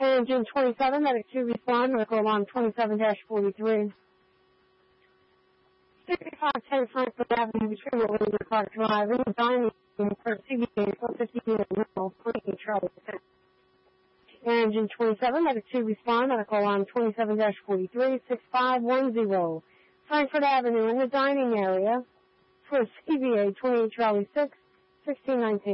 Engine 27, medic 2 respond, medical alarm 27-43. 6510 Frankfurt Avenue, between William and Clark Drive, in the dining room for CBA 450 unit middle, 20 Charlie 10. Engine 27, medic 2 respond, medical alarm 27-43, 6510 Frankfurt Avenue, in the dining area for CBA 28 Charlie 6, 1619.